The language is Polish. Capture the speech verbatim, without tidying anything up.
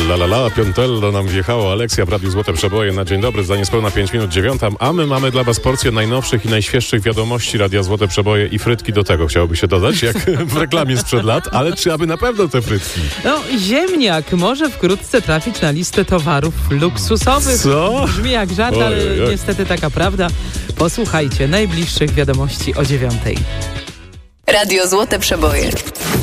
La la la, piątello nam wjechało. Aleksja w Radiu Złote Przeboje na dzień dobry, za niespełna pięć minut dziewiąta, a my mamy dla was porcję najnowszych i najświeższych wiadomości Radia Złote Przeboje i frytki do tego chciałoby się dodać, jak w reklamie sprzed lat, ale czy aby na pewno te frytki? No, ziemniak może wkrótce trafić na listę towarów luksusowych. Co? Brzmi jak żart, Oj, ale oj, oj. niestety taka prawda. Posłuchajcie najbliższych wiadomości o dziewiątej. Radio Złote Przeboje.